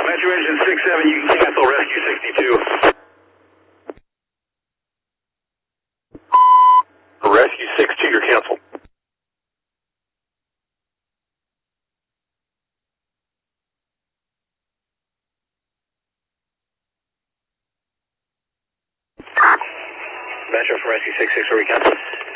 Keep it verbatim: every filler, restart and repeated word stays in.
Metro Engine six seven, you can cancel Rescue sixty-two. Rescue sixty-two, you're canceled. Metro for Rescue six six, are we canceled?